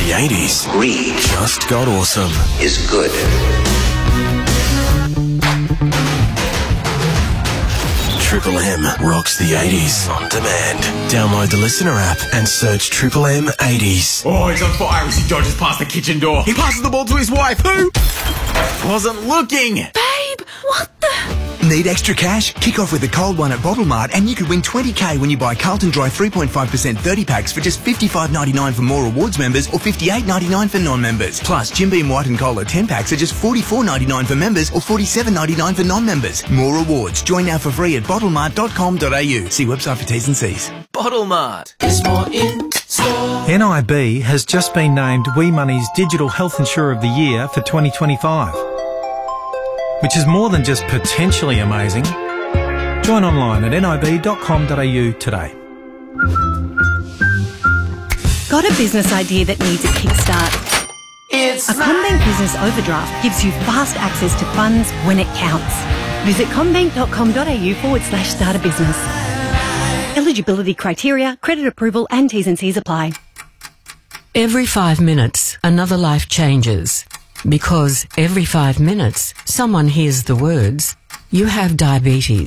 the 80s. Green Just got awesome. is good. Triple M rocks the 80s on demand. Download the Listener app and search Triple M 80s. Oh, he's on fire as he dodges past the kitchen door. He passes the ball to his wife, who wasn't looking. Babe, what the... Need extra cash? Kick off with a cold one at Bottle Mart and you could win $20,000 when you buy Carlton Dry 3.5% 30 packs for just $55.99 for More Rewards members or $58.99 for non-members. Plus, Jim Beam White and Cola 10 packs are just $44.99 for members or $47.99 for non-members. More rewards. Join now for free at bottlemart.com.au. See website for T's and C's. Bottle Mart. NIB has just been named We Money's Digital Health Insurer of the Year for 2025. Which is more than just potentially amazing. Join online at nib.com.au today. Got a business idea that needs a kickstart? A CommBank Business Overdraft gives you fast access to funds when it counts. Visit commbank.com.au/start a business. Eligibility criteria, credit approval and T's and C's apply. Every 5 minutes, another life changes. Because every 5 minutes, someone hears the words, "You have diabetes."